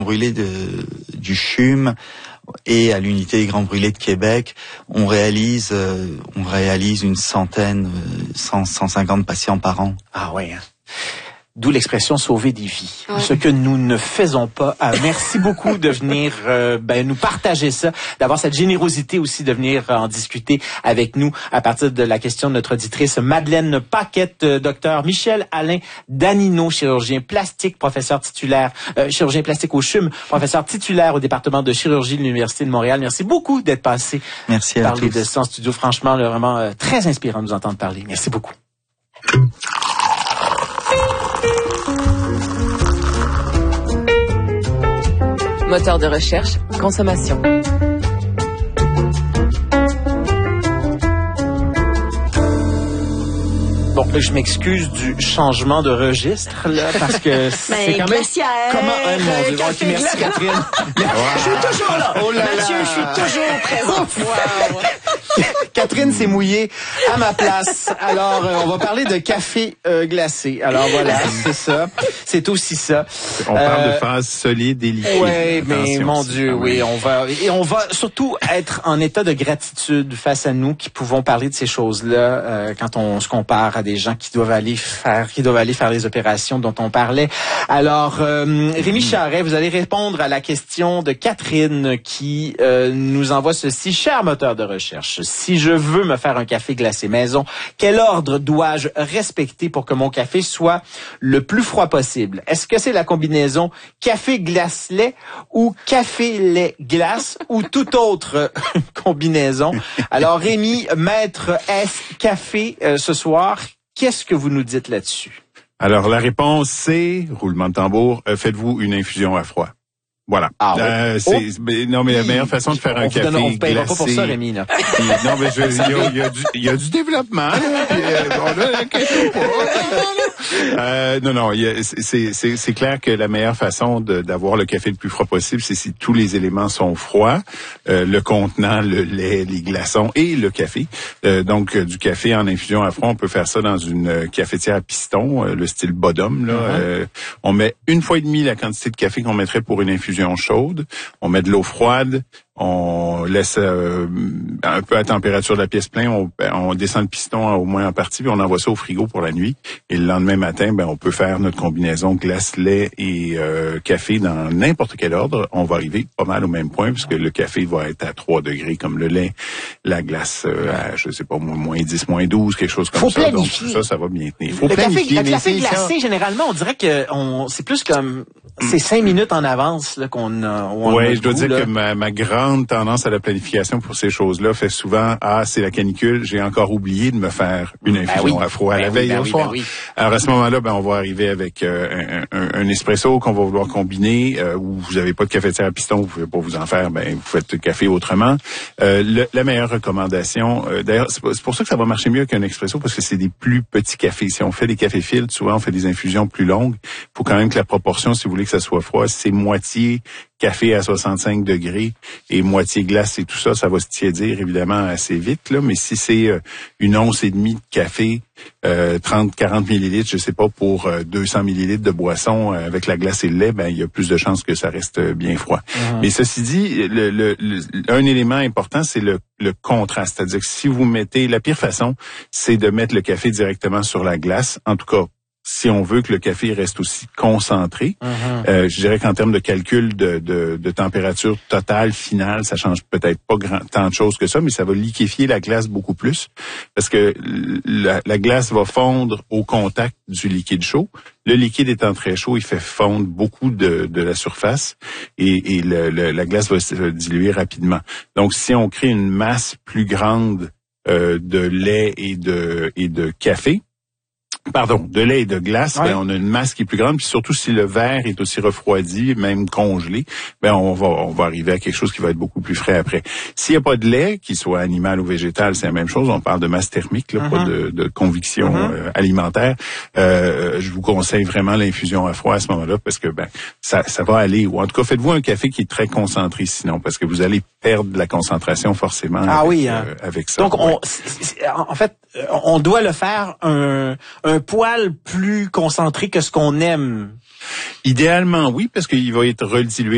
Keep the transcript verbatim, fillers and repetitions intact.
Brûlés de, du C H U M et à l'unité des Grands Brûlés de Québec, on réalise, euh, on réalise une centaine, euh, cent, cent cinquante patients par an. Ah ouais. Hein. D'où l'expression sauver des vies. Ouais. Ce que nous ne faisons pas. Ah, merci beaucoup de venir euh, ben, nous partager ça, d'avoir cette générosité aussi de venir en discuter avec nous à partir de la question de notre auditrice Madeleine Paquette, euh, docteur Michel Alain Danino, chirurgien plastique, professeur titulaire, euh, chirurgien plastique au C H U M, professeur titulaire au département de chirurgie de l'Université de Montréal. Merci beaucoup d'être passé Merci à parler tous. de ça en studio. Franchement, là, vraiment euh, très inspirant de nous entendre parler. Merci beaucoup. Moteur de recherche, consommation. Bon, là, je m'excuse du changement de registre, là, parce que c'est quand même... glaciaire, Comment... Oh, mon Dieu. café Ok, merci, glace. Catherine. Je suis toujours là. Oh là Mathieu, là. je suis toujours présent. Wow. Catherine s'est mouillée à ma place. Alors, euh, on va parler de café euh, glacé. Alors, voilà, c'est ça. C'est aussi ça. On parle Euh, de phases solides et liquides. Oui, mais Attention, mon c'est Dieu, quand oui, même- on va et on va surtout être en état de gratitude face à nous qui pouvons parler de ces choses-là euh, quand on se compare à des gens qui doivent aller faire qui doivent aller faire les opérations dont on parlait. Alors, euh, Rémi Charret, vous allez répondre à la question de Catherine qui euh, nous envoie ceci. Cher moteur de recherche, si je veux me faire un café glacé maison, quel ordre dois-je respecter pour que mon café soit le plus froid possible? Est-ce que c'est la combinaison café glace lait ou café lait glace ou toute autre combinaison? Alors Rémi, maître S café euh, ce soir, qu'est-ce que vous nous dites là-dessus? Alors, la réponse, c'est, roulement de tambour, euh, faites-vous une infusion à froid. Voilà. Ah ouais. Euh, c'est, mais non, mais la meilleure façon de faire on un vous café donne, on vous payera glacé... pas pour ça, Rémi, là. Puis, non, mais je, il y a, il y a du, il y a du développement, là. Puis, euh, bon, là, inquiétez-vous pas. Euh, non, non, il y a- c'est, c'est, c'est clair que la meilleure façon de, d'avoir le café le plus froid possible, c'est si tous les éléments sont froids, euh, le contenant, le lait, les glaçons et le café. Euh, donc, euh, du café en infusion à froid, on peut faire ça dans une euh, cafetière à piston, euh, le style bottom, là. Mm-hmm. Euh, on met une fois et demie la quantité de café qu'on mettrait pour une infusion chaude. On met de l'eau froide, on laisse euh, un peu à température de la pièce pleine, on, on descend le piston au moins en partie, puis on envoie ça au frigo pour la nuit. Et le lendemain matin, ben on peut faire notre combinaison glace, lait et euh, café dans n'importe quel ordre. On va arriver pas mal au même point, puisque le café va être à trois degrés comme le lait, la glace euh, à, je sais pas, moins dix, moins douze, quelque chose comme Faut ça. Donc planifier. tout ça, ça va bien tenir. Faut Le café, planifier, le mais café c'est glacé, ça. généralement, on dirait que on, c'est plus comme c'est cinq minutes en avance là qu'on a. où on a Oui, le je dois goût, dire là. que ma, ma grande tendance à la planification pour ces choses-là fait souvent, ah, c'est la canicule, j'ai encore oublié de me faire une Ben infusion oui. à froid à Ben la oui, veille ben au oui, soir. ben oui. Alors à ce moment-là, ben on va arriver avec euh, un, un, un espresso qu'on va vouloir combiner, euh, ou vous n'avez pas de cafetière à piston, vous pouvez pas vous en faire, ben vous faites le café autrement. Euh, le, la meilleure recommandation, euh, d'ailleurs, c'est pour- c'est pour ça que ça va marcher mieux qu'un expresso, parce que c'est des plus petits cafés. Si on fait des cafés filtres, souvent on fait des infusions plus longues. Il faut quand même que la proportion, si vous voulez que ça soit froid, c'est moitié café à soixante-cinq degrés et moitié glace et tout ça, ça va se tiédir évidemment assez vite, là. Mais si c'est euh, une once et demie de café, euh, trente, quarante millilitres, je sais pas, pour euh, deux cents millilitres de boisson euh, avec la glace et le lait, ben il y a plus de chances que ça reste euh, bien froid. Mm-hmm. Mais ceci dit, le, le, le- un élément important, c'est le, le contraste. C'est-à-dire que si vous mettez, la pire façon, c'est de mettre le café directement sur la glace. En tout cas, si on veut que le café reste aussi concentré, Mhm. euh, je dirais qu'en termes de calcul de, de, de température totale finale, ça change peut-être pas grand, tant de choses que ça, mais ça va liquéfier la glace beaucoup plus, parce que la, la glace va fondre au contact du liquide chaud. Le liquide étant très chaud, il fait fondre beaucoup de, de la surface et, et le, le, la glace va se diluer rapidement. Donc, si on crée une masse plus grande euh, de lait et de, et de café, Pardon, de lait et de glace, Ouais. ben, on a une masse qui est plus grande, puis surtout si le verre est aussi refroidi, même congelé, ben on va on va arriver à quelque chose qui va être beaucoup plus frais après. S'il n'y a pas de lait, qu'il soit animal ou végétal, c'est la même chose. On parle de masse thermique, là, Mm-hmm. pas de, de conviction Mm-hmm. euh, alimentaire. Euh, je vous conseille vraiment l'infusion à froid à ce moment-là, parce que ben ça ça va aller. Ou en tout cas, faites-vous un café qui est très concentré, sinon, parce que vous allez perdre de la concentration forcément. Ah avec, oui, hein. euh, avec ça. Donc, Ouais. on, c'est- c'est- en fait, on doit le faire un, un poil plus concentré que ce qu'on aime. Idéalement, oui, parce qu'il va être redilué